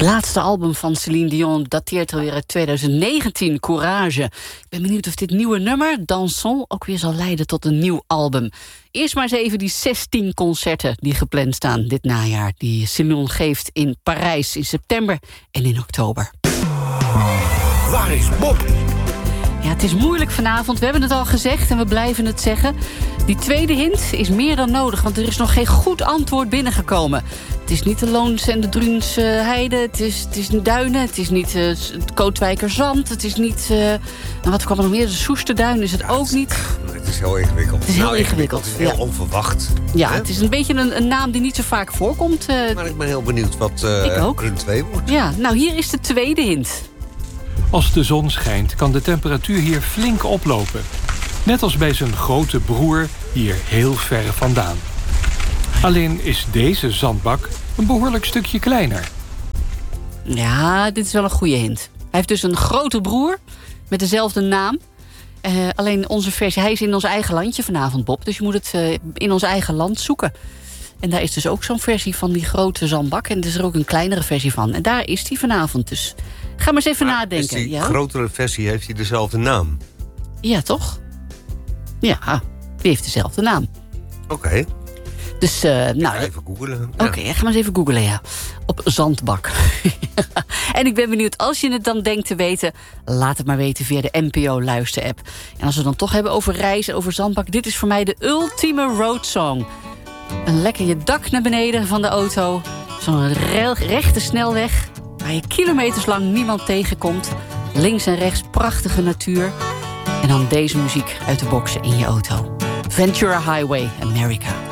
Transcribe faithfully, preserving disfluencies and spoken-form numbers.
laatste album van Céline Dion dateert alweer uit twintig negentien, Courage. Ik ben benieuwd of dit nieuwe nummer, Dansons, ook weer zal leiden tot een nieuw album. Eerst maar eens even die zestien concerten die gepland staan dit najaar, die Céline geeft in Parijs in september en in oktober. Waar is Bob? Ja, het is moeilijk vanavond, we hebben het al gezegd en we blijven het zeggen. Die tweede hint is meer dan nodig, want er is nog geen goed antwoord binnengekomen. Het is niet de Loons en de Druunse Heide, het is, het is niet Duinen, het is niet uh, het Kootwijkerzand, het is niet... Uh, nou, wat kwam er nog meer? De Soesterduin is het ja, ook het is, niet. Het is heel ingewikkeld. Het is heel nou, ingewikkeld. Het is heel ja. onverwacht. Ja, hè? Het is een beetje een, een naam die niet zo vaak voorkomt. Uh, maar ik ben heel benieuwd wat uh, run twee wordt. Ja, nou hier is de tweede hint. Als de zon schijnt, kan de temperatuur hier flink oplopen. Net als bij zijn grote broer hier heel ver vandaan. Alleen is deze zandbak een behoorlijk stukje kleiner. Ja, dit is wel een goede hint. Hij heeft dus een grote broer met dezelfde naam. Uh, alleen onze versie, hij is in ons eigen landje vanavond, Bob. Dus je moet het uh, in ons eigen land zoeken. En daar is dus ook zo'n versie van die grote zandbak. En er is er ook een kleinere versie van. En daar is die vanavond dus. Ga maar eens even maar nadenken. Is die ja? grotere versie, heeft hij dezelfde naam? Ja, toch? Ja, die heeft dezelfde naam. Oké. Okay. Dus, uh, nou, ga even googlen. Oké, okay, ja. Ga maar eens even googlen, ja. Op zandbak. En ik ben benieuwd, als je het dan denkt te weten, laat het maar weten via de N P O Luister-app. En als we het dan toch hebben over reizen, over zandbak, dit is voor mij de ultieme roadsong. Een lekker je dak naar beneden van de auto. Zo'n rechte snelweg waar je kilometers lang niemand tegenkomt. Links en rechts prachtige natuur. En dan deze muziek uit de boxen in je auto. Ventura Highway, America.